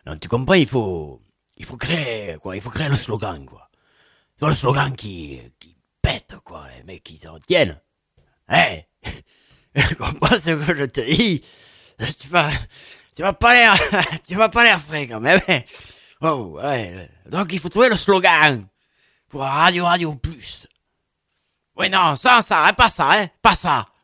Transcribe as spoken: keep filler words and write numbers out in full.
Non, tu comprends, il faut, il faut créer, quoi, il faut créer le slogan, quoi. Tu vois, le slogan qui, qui pète, quoi, les mecs qui s'en tiennent. Hein? Tu comprends ce que je te dis? Tu vas, tu vas pas l'air, tu vas pas l'air frais, quand même. Hein. Oh, ouais. Donc, il faut trouver le slogan. Pour Radio Radio Plus. Oui, non, ça, ça, hein, pas ça, hein, pas ça.